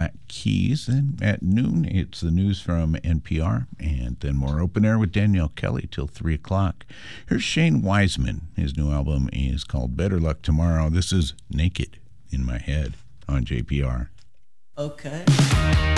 Matt Keys. And at noon, it's the news from NPR, and then more Open Air with Danielle Kelly till 3 o'clock. Here's Shane Wiseman. His new album is called Better Luck Tomorrow. This is Naked in My Head on JPR. Okay.